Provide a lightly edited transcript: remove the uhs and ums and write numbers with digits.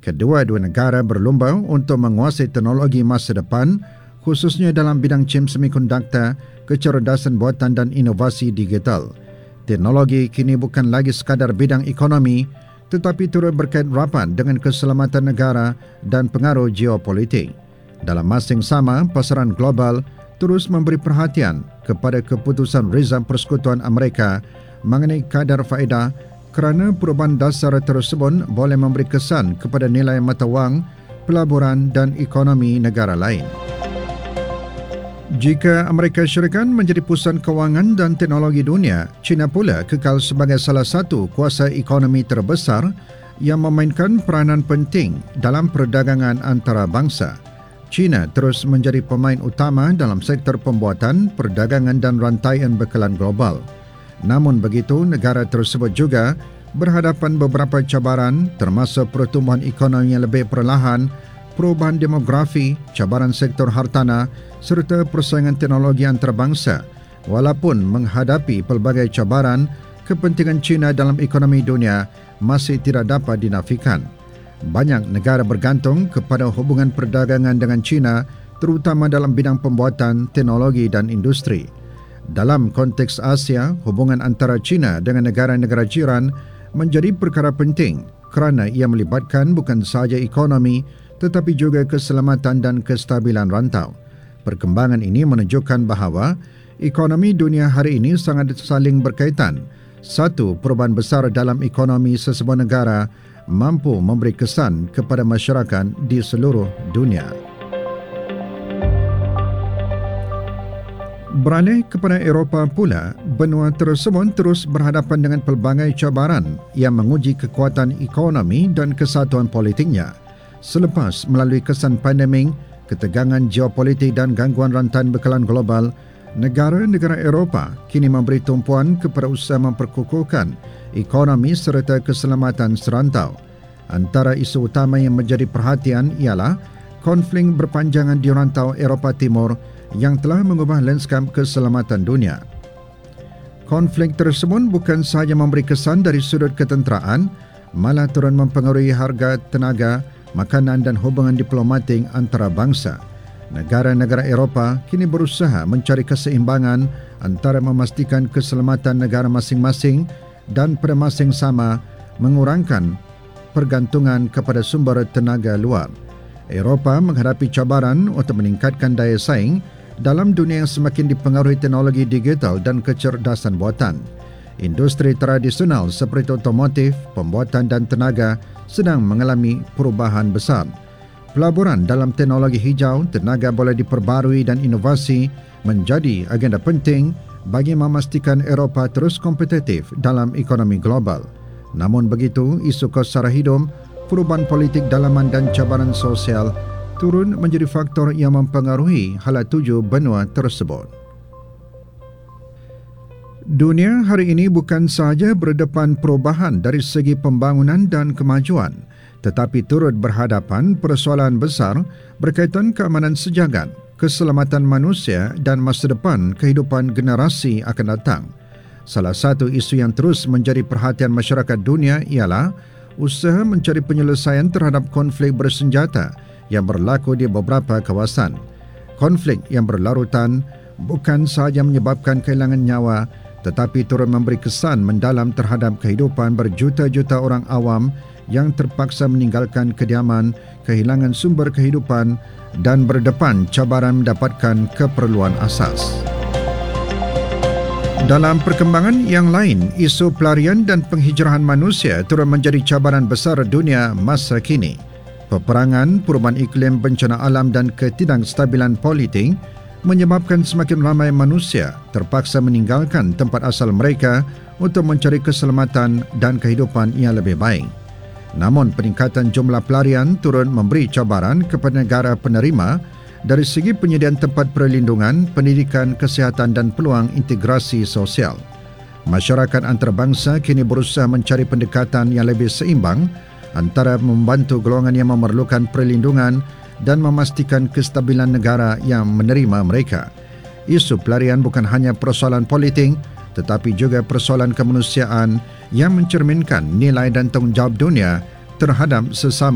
Kedua-dua negara berlumba untuk menguasai teknologi masa depan, khususnya dalam bidang chip semikonduktor, kecerdasan buatan dan inovasi digital. Teknologi kini bukan lagi sekadar bidang ekonomi, tetapi turut berkait rapat dengan keselamatan negara dan pengaruh geopolitik. Dalam masa yang sama, pasaran global terus memberi perhatian kepada keputusan Rizal Persekutuan Amerika mengenai kadar faedah kerana perubahan dasar tersebut boleh memberi kesan kepada nilai mata wang, pelaburan dan ekonomi negara lain. Jika Amerika Syarikat menjadi pusat kewangan dan teknologi dunia, China pula kekal sebagai salah satu kuasa ekonomi terbesar yang memainkan peranan penting dalam perdagangan antarabangsa. China terus menjadi pemain utama dalam sektor pembuatan, perdagangan dan rantaian bekalan global. Namun begitu, negara tersebut juga berhadapan beberapa cabaran termasuk pertumbuhan ekonomi yang lebih perlahan, perubahan demografi, cabaran sektor hartanah serta persaingan teknologi antarabangsa. Walaupun menghadapi pelbagai cabaran, kepentingan China dalam ekonomi dunia masih tidak dapat dinafikan. Banyak negara bergantung kepada hubungan perdagangan dengan China, terutama dalam bidang pembuatan, teknologi dan industri. Dalam konteks Asia, hubungan antara China dengan negara-negara jiran menjadi perkara penting kerana ia melibatkan bukan sahaja ekonomi tetapi juga keselamatan dan kestabilan rantau. Perkembangan ini menunjukkan bahawa ekonomi dunia hari ini sangat saling berkaitan. Satu perubahan besar dalam ekonomi sesebuah negara mampu memberi kesan kepada masyarakat di seluruh dunia. Beralih kepada Eropah pula, benua tersebut terus berhadapan dengan pelbagai cabaran yang menguji kekuatan ekonomi dan kesatuan politiknya. Selepas melalui kesan pandemik, ketegangan geopolitik dan gangguan rantai bekalan global, negara-negara Eropah kini memberi tumpuan kepada usaha memperkukuhkan ekonomi serta keselamatan serantau. Antara isu utama yang menjadi perhatian ialah konflik berpanjangan di rantau Eropah Timur yang telah mengubah lanskap keselamatan dunia. Konflik tersebut bukan sahaja memberi kesan dari sudut ketenteraan, malah turut mempengaruhi harga tenaga, makanan dan hubungan diplomatik antara bangsa. Negara-negara Eropah kini berusaha mencari keseimbangan antara memastikan keselamatan negara masing-masing dan pada masa yang sama mengurangkan pergantungan kepada sumber tenaga luar. Eropah menghadapi cabaran untuk meningkatkan daya saing dalam dunia yang semakin dipengaruhi teknologi digital dan kecerdasan buatan. Industri tradisional seperti otomotif, pembuatan dan tenaga sedang mengalami perubahan besar. Pelaburan dalam teknologi hijau, tenaga boleh diperbarui dan inovasi menjadi agenda penting bagi memastikan Eropah terus kompetitif dalam ekonomi global. Namun begitu, isu kos sara hidup, perubahan politik dalaman dan cabaran sosial turun menjadi faktor yang mempengaruhi hala tuju benua tersebut. Dunia hari ini bukan sahaja berdepan perubahan dari segi pembangunan dan kemajuan, tetapi turut berhadapan persoalan besar berkaitan keamanan sejagat, keselamatan manusia dan masa depan kehidupan generasi akan datang. Salah satu isu yang terus menjadi perhatian masyarakat dunia ialah usaha mencari penyelesaian terhadap konflik bersenjata yang berlaku di beberapa kawasan. Konflik yang berlarutan bukan sahaja menyebabkan kehilangan nyawa, tetapi turut memberi kesan mendalam terhadap kehidupan berjuta-juta orang awam yang terpaksa meninggalkan kediaman, kehilangan sumber kehidupan dan berdepan cabaran mendapatkan keperluan asas. Dalam perkembangan yang lain, isu pelarian dan penghijrahan manusia turut menjadi cabaran besar dunia masa kini. Peperangan, perubahan iklim, bencana alam dan ketidakstabilan politik menyebabkan semakin ramai manusia terpaksa meninggalkan tempat asal mereka untuk mencari keselamatan dan kehidupan yang lebih baik. Namun peningkatan jumlah pelarian turut memberi cabaran kepada negara penerima dari segi penyediaan tempat perlindungan, pendidikan, kesihatan dan peluang integrasi sosial. Masyarakat antarabangsa kini berusaha mencari pendekatan yang lebih seimbang antara membantu golongan yang memerlukan perlindungan dan memastikan kestabilan negara yang menerima mereka. Isu pelarian bukan hanya persoalan politik, tetapi juga persoalan kemanusiaan yang mencerminkan nilai dan tanggungjawab dunia terhadap sesama